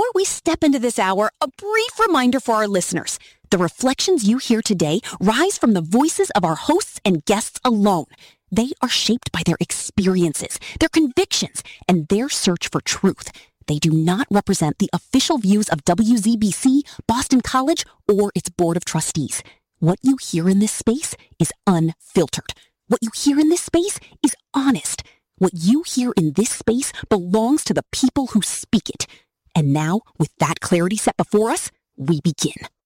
we step into this hour, a brief reminder for our listeners. The reflections you hear today rise from the voices of our hosts and guests alone. They are shaped by their experiences, their convictions, and their search for truth. They do not represent the official views of WZBC, Boston College, or its Board of Trustees. What you hear in this space is unfiltered. What you hear in this space is honest. What you hear in this space belongs to the people who speak it. And now, with that clarity set before us, we begin.